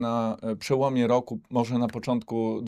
na przełomie roku, może na początku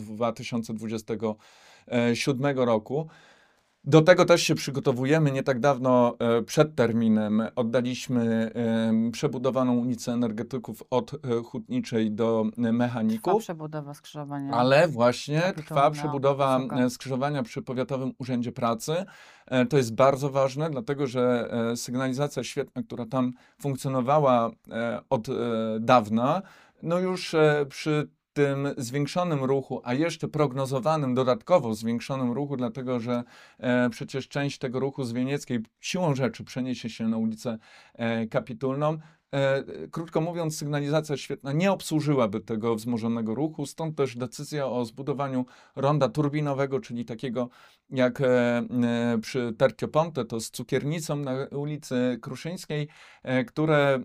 2027 roku. Do tego też się przygotowujemy. Nie tak dawno przed terminem oddaliśmy przebudowaną ulicę Energetyków od Hutniczej do Trwa Mechaników. przebudowa skrzyżowania. Ale właśnie trwa Kapitułna przebudowa Wysoka. skrzyżowania przy Powiatowym Urzędzie Pracy. To jest bardzo ważne, dlatego że sygnalizacja świetna, która tam funkcjonowała od dawna, no już przy tym zwiększonym ruchu, a jeszcze prognozowanym dodatkowo zwiększonym ruchu, dlatego że przecież część tego ruchu z Wienieckiej siłą rzeczy przeniesie się na ulicę Kapitulną. Krótko mówiąc, sygnalizacja świetna nie obsłużyłaby tego wzmożonego ruchu, stąd też decyzja o zbudowaniu ronda turbinowego, czyli takiego jak przy Tercio Ponte, to z cukiernicą na ulicy Kruszyńskiej, które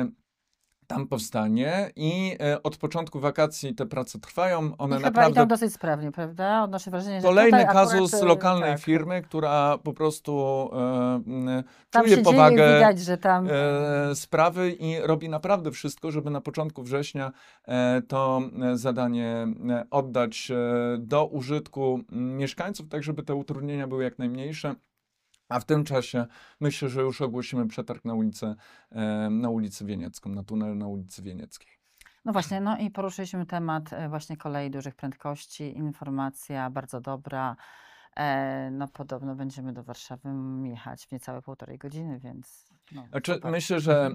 tam powstanie i od początku wakacji te prace trwają. One I chyba naprawdę... idą dosyć sprawnie, prawda? Odnoszę wrażenie, że Kolejny tutaj akurat, kazus lokalnej tak, firmy, która po prostu tam czuje się powagę dzieje, widać, że tam sprawy i robi naprawdę wszystko, żeby na początku września to zadanie oddać do użytku mieszkańców, tak żeby te utrudnienia były jak najmniejsze. A w tym czasie myślę, że już ogłosimy przetarg na ulicy Wieniecką, na tunel na ulicy Wienieckiej. No właśnie, no i poruszyliśmy temat właśnie kolei dużych prędkości. Informacja bardzo dobra. No podobno będziemy do Warszawy jechać w niecałe 1,5 godziny, więc no, Znaczy, super. myślę, że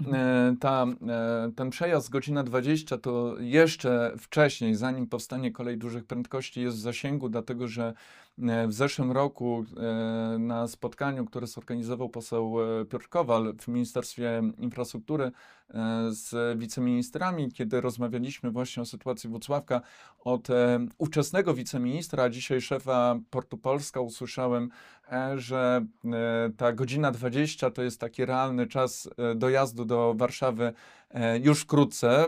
ten przejazd godzina 20 to jeszcze wcześniej, zanim powstanie kolej dużych prędkości, jest w zasięgu, dlatego że w zeszłym roku na spotkaniu, które zorganizował poseł Piotr Kowal w Ministerstwie Infrastruktury z wiceministrami, kiedy rozmawialiśmy właśnie o sytuacji Włocławka, od ówczesnego wiceministra, a dzisiaj szefa Portu Polska usłyszałem, że ta godzina 20 to jest taki realny czas dojazdu do Warszawy już wkrótce.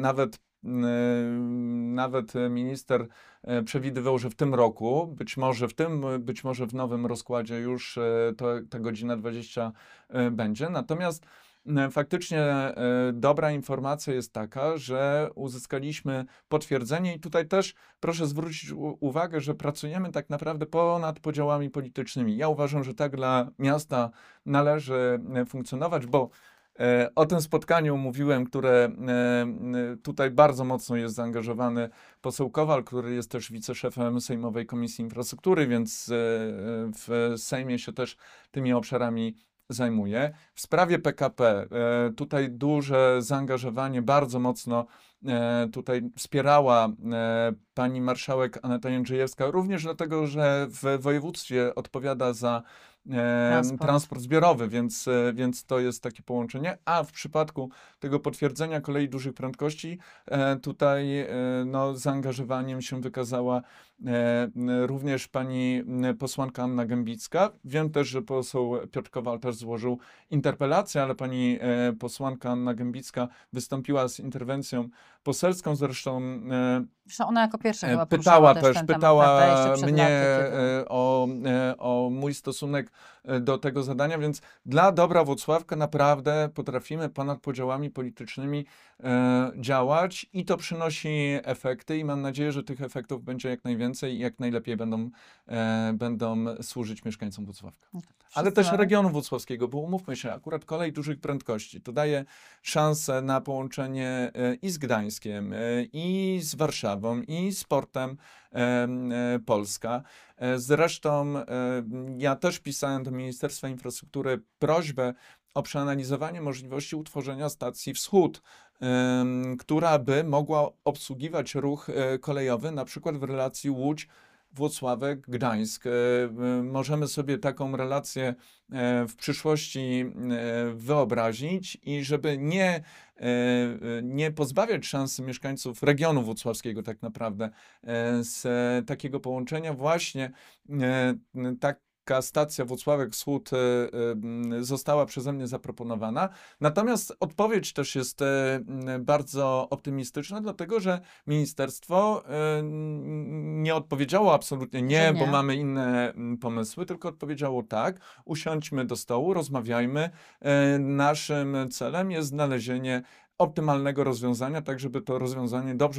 Nawet minister przewidywał, że w tym roku, być może w nowym rozkładzie już ta godzina 20 będzie. Natomiast faktycznie dobra informacja jest taka, że uzyskaliśmy potwierdzenie i tutaj też proszę zwrócić uwagę, że pracujemy tak naprawdę ponad podziałami politycznymi. Ja uważam, że tak dla miasta należy funkcjonować, bo o tym spotkaniu mówiłem, które tutaj bardzo mocno jest zaangażowany poseł Kowal, który jest też wiceszefem Sejmowej Komisji Infrastruktury, więc w Sejmie się też tymi obszarami zajmuje. W sprawie PKP tutaj duże zaangażowanie, bardzo mocno tutaj wspierała pani marszałek Aneta Jędrzejewska, również dlatego, że w województwie odpowiada za transport zbiorowy, więc to jest takie połączenie. A w przypadku tego potwierdzenia kolei dużych prędkości, tutaj no, zaangażowaniem się wykazała również pani posłanka Anna Gębicka. Wiem też, że poseł Piotr Kowal też złożył interpelację, ale pani posłanka Anna Gębicka wystąpiła z interwencją poselską, zresztą ona jako pierwsza chyba pytała też ten pytała temat, prawda? Jeszcze przed mnie laty, kiedy... o mój stosunek do tego zadania, więc dla dobra Włocławka naprawdę potrafimy ponad podziałami politycznymi działać i to przynosi efekty i mam nadzieję, że tych efektów będzie jak najwięcej i jak najlepiej będą służyć mieszkańcom Włocławka. Ale też regionu włocławskiego, bo umówmy się, akurat kolej dużych prędkości to daje szansę na połączenie i z Gdańskiem, i z Warszawą, i z portem Polska. Zresztą ja też pisałem do Ministerstwa Infrastruktury prośbę o przeanalizowanie możliwości utworzenia stacji Wschód, która by mogła obsługiwać ruch kolejowy, na przykład w relacji Łódź, Włocławek, Gdańsk. Możemy sobie taką relację w przyszłości wyobrazić i żeby nie pozbawiać szansy mieszkańców regionu włocławskiego tak naprawdę z takiego połączenia właśnie taka stacja Włocławek Wschód została przeze mnie zaproponowana. Natomiast odpowiedź też jest bardzo optymistyczna, dlatego że ministerstwo nie odpowiedziało absolutnie nie, bo mamy inne pomysły, tylko odpowiedziało tak, usiądźmy do stołu, rozmawiajmy. Naszym celem jest znalezienie optymalnego rozwiązania, tak żeby to rozwiązanie dobrze